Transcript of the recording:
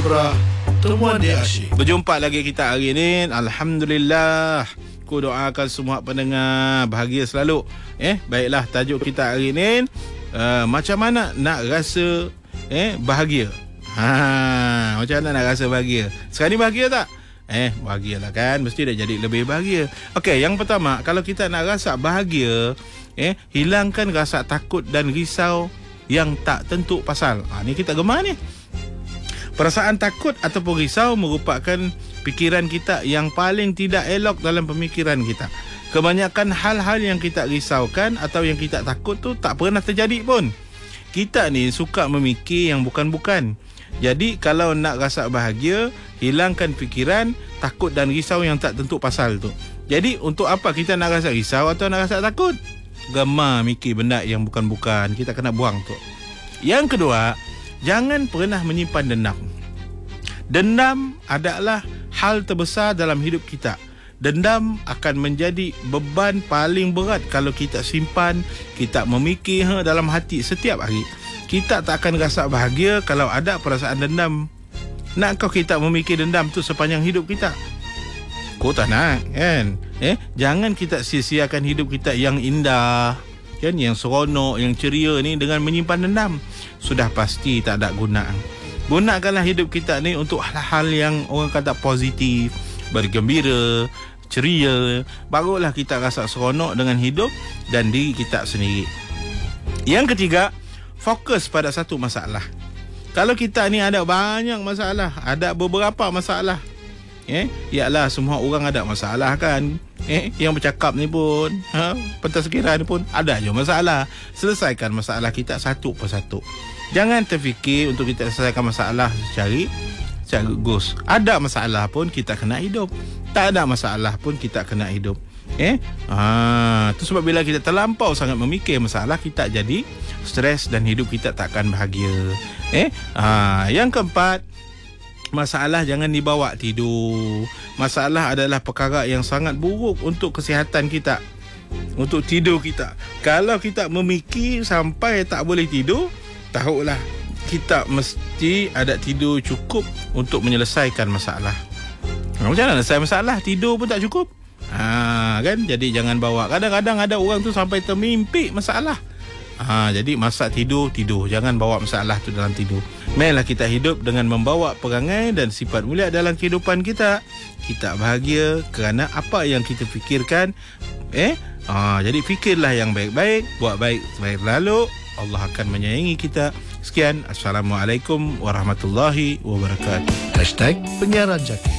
Kiprah Temuan dia asyik. Berjumpa lagi kita hari ini. Alhamdulillah. Ku doakan semua pendengar bahagia selalu. Baiklah, tajuk kita hari ini, macam mana nak rasa bahagia. Macam mana nak rasa bahagia? Sekarang ni bahagia tak? Bahagialah kan. Mesti dah jadi lebih bahagia. Okey, yang pertama, kalau kita nak rasa bahagia, hilangkan rasa takut dan risau yang tak tentu pasal. Ni kita gemar ni. Perasaan takut ataupun risau merupakan fikiran kita yang paling tidak elok dalam pemikiran kita. Kebanyakan hal-hal yang kita risaukan atau yang kita takut tu tak pernah terjadi pun. Kita ni suka memikir yang bukan-bukan. Jadi kalau nak rasa bahagia, hilangkan fikiran takut dan risau yang tak tentu pasal tu. Jadi untuk apa kita nak rasa risau atau nak rasa takut? Gemar mikir benda yang bukan-bukan. Kita kena buang tu. Yang kedua, jangan pernah menyimpan dendam. Dendam adalah hal terbesar dalam hidup kita. Dendam akan menjadi beban paling berat kalau kita simpan, kita memikir dalam hati setiap hari. Kita tak akan rasa bahagia kalau ada perasaan dendam. Nak kau kita memikir dendam tu sepanjang hidup kita? Kau tak nak kan? Jangan kita sia-siakan hidup kita yang indah, kan, yang seronok, yang ceria ni dengan menyimpan dendam. Sudah pasti tak ada guna. Gunakanlah hidup kita ni untuk hal-hal yang orang kata positif, bergembira, ceria. Barulah kita rasa seronok dengan hidup dan diri kita sendiri. Yang ketiga, fokus pada satu masalah. Kalau kita ni ada banyak masalah, ada beberapa masalah, ialah semua orang ada masalah kan. Yang bercakap ni pun, pentas kira ni pun ada je masalah. Selesaikan masalah kita satu persatu. Jangan terfikir untuk kita selesaikan masalah secara gus. Ada masalah pun kita kena hidup. Tak ada masalah pun kita kena hidup. Tu sebab bila kita terlampau sangat memikir masalah, kita jadi stres dan hidup kita takkan bahagia. Yang keempat, masalah jangan dibawa tidur. Masalah adalah perkara yang sangat buruk untuk kesihatan kita, untuk tidur kita. Kalau kita memikir sampai tak boleh tidur, tahulah kita mesti ada tidur cukup untuk menyelesaikan masalah. Macam mana selesai masalah? Tidur pun tak cukup. Kan? Jadi jangan bawa. Kadang-kadang ada orang tu sampai termimpi masalah. Jadi masa tidur, jangan bawa masalah tu dalam tidur. Mainlah kita hidup dengan membawa perangai dan sifat mulia dalam kehidupan kita. Kita bahagia kerana apa yang kita fikirkan. Jadi fikirlah yang baik-baik, buat baik sebaik lalu. Allah akan menyayangi kita. Sekian, Assalamualaikum warahmatullahi wabarakatuh. #Penyiaran Jaki.